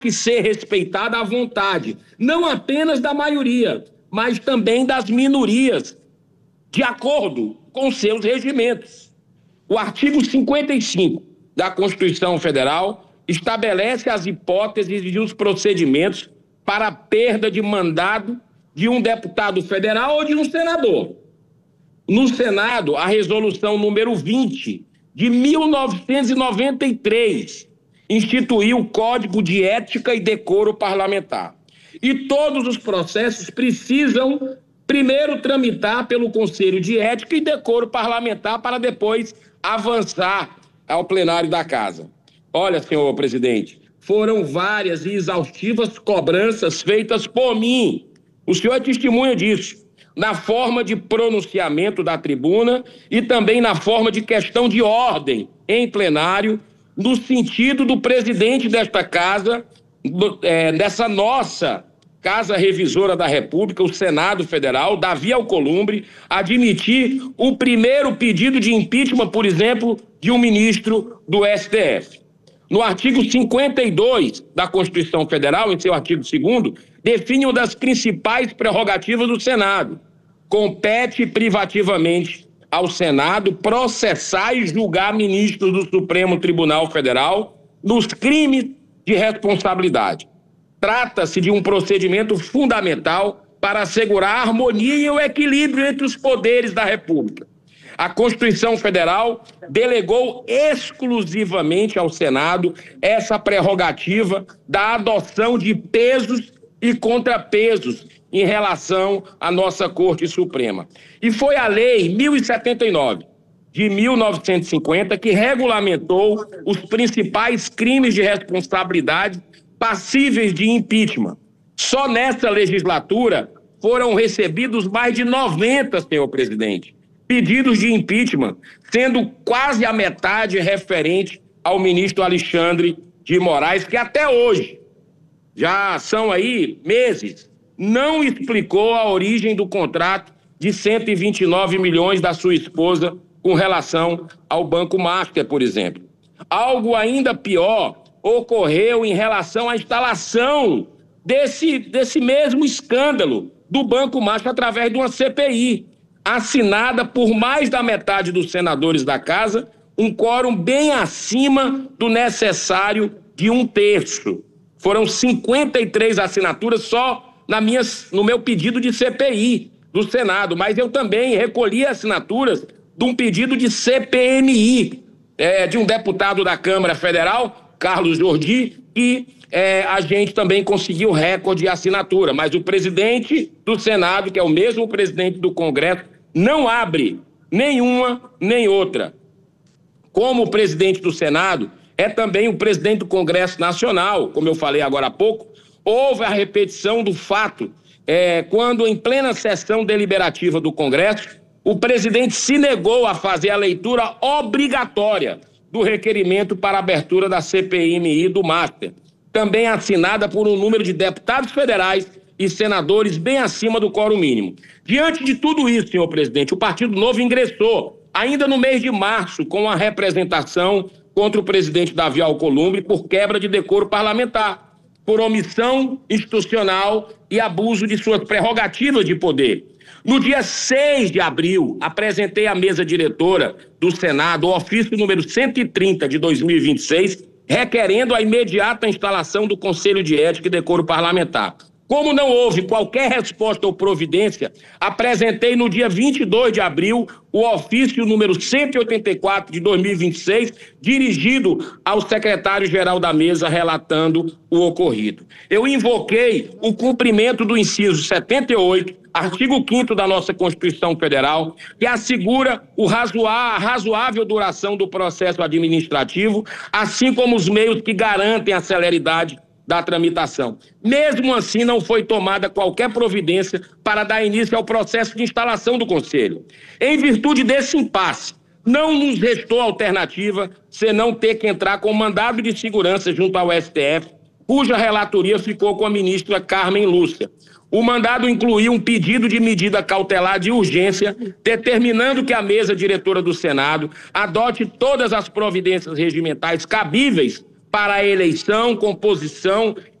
que ser respeitada à vontade, não apenas da maioria, mas também das minorias, de acordo com seus regimentos. O artigo 55 da Constituição Federal estabelece as hipóteses e os procedimentos para a perda de mandato de um deputado federal ou de um senador. No Senado, a resolução número 20 de 1993 instituiu o Código de Ética e Decoro Parlamentar. E todos os processos precisam primeiro tramitar pelo Conselho de Ética e Decoro Parlamentar para depois avançar ao plenário da Casa. Olha, senhor presidente, foram várias e exaustivas cobranças feitas por mim. O senhor é testemunha disso, na forma de pronunciamento da tribuna e também na forma de questão de ordem em plenário, no sentido do presidente desta casa, dessa nossa Casa Revisora da República, o Senado Federal, Davi Alcolumbre, admitir o primeiro pedido de impeachment, por exemplo, de um ministro do STF. No artigo 52 da Constituição Federal, em seu artigo 2º, define uma das principais prerrogativas do Senado. Compete privativamente ao Senado processar e julgar ministros do Supremo Tribunal Federal nos crimes de responsabilidade. Trata-se de um procedimento fundamental para assegurar a harmonia e o equilíbrio entre os poderes da República. A Constituição Federal delegou exclusivamente ao Senado essa prerrogativa da adoção de pesos e contrapesos em relação à nossa Corte Suprema. E foi a Lei 1079, de 1950, que regulamentou os principais crimes de responsabilidade passíveis de impeachment. Só nessa legislatura foram recebidos mais de 90, senhor presidente, pedidos de impeachment, sendo quase a metade referente ao ministro Alexandre de Moraes, que até hoje, já são aí meses, não explicou a origem do contrato de 129 milhões da sua esposa com relação ao Banco Master, por exemplo. Algo ainda pior ocorreu em relação à instalação desse mesmo escândalo do Banco Master através de uma CPI, assinada por mais da metade dos senadores da Casa, um quórum bem acima do necessário de 1/3. Foram 53 assinaturas só no meu pedido de CPI do Senado, mas eu também recolhi assinaturas de um pedido de CPMI de um deputado da Câmara Federal, Carlos Jordi, e a gente também conseguiu recorde de assinatura, mas o presidente do Senado, que é o mesmo presidente do Congresso, não abre nenhuma nem outra. Como o presidente do Senado é também o presidente do Congresso Nacional, como eu falei agora há pouco, houve a repetição do fato quando, em plena sessão deliberativa do Congresso, o presidente se negou a fazer a leitura obrigatória do requerimento para a abertura da CPMI do Master, também assinada por um número de deputados federais e senadores bem acima do quórum mínimo. Diante de tudo isso, senhor presidente, o Partido Novo ingressou, ainda no mês de março, com a representação contra o presidente Davi Alcolumbre por quebra de decoro parlamentar, por omissão institucional e abuso de suas prerrogativas de poder. No dia 6 de abril, apresentei à mesa diretora do Senado o ofício número 130 de 2026, requerendo a imediata instalação do Conselho de Ética e Decoro Parlamentar. Como não houve qualquer resposta ou providência, apresentei no dia 22 de abril o ofício número 184 de 2026, dirigido ao secretário-geral da mesa, relatando o ocorrido. Eu invoquei o cumprimento do inciso 78, artigo 5º da nossa Constituição Federal, que assegura a razoável duração do processo administrativo, assim como os meios que garantem a celeridade da tramitação. Mesmo assim, não foi tomada qualquer providência para dar início ao processo de instalação do Conselho. Em virtude desse impasse, não nos restou alternativa senão ter que entrar com mandado de segurança junto ao STF, cuja relatoria ficou com a ministra Carmen Lúcia. O mandado incluiu um pedido de medida cautelar de urgência, determinando que a mesa diretora do Senado adote todas as providências regimentais cabíveis para a eleição, composição